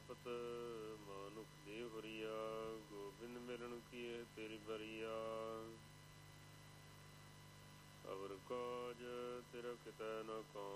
ਪ੍ਰਾਪਤ ਮਾਨੁਖ ਦੇਵ ਹਰੀਆ। ਗੋਬਿੰਦ ਮਿਲਣ ਕੀਏ ਤੇਰੀ ਬਰੀਆ। ਅਵਰ ਕਾਜ ਤੇਰਾ ਕਿਤੈ ਨ ਕਉ